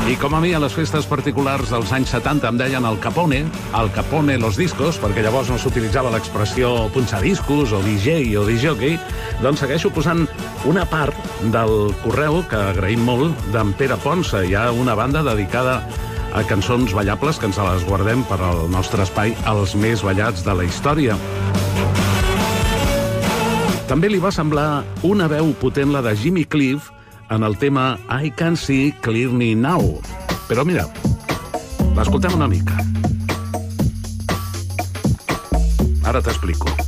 I com a mi, a les festes particulars dels anys 70 em deien el Capone los discos, perquè llavors no s'utilitzava l'expressió punxadiscos o DJ o disjockey, doncs segueixo posant una part del correu, que agraïm molt, d'en Pere Ponsa. Hi ha una banda dedicada a cançons ballables que ens les guardem per al nostre espai, els més ballats de la història. També li va semblar una veu potent la de Jimmy Cliff en el tema I Can See Clearly Now. Però mira, l'escoltem una mica. Ara t'explico.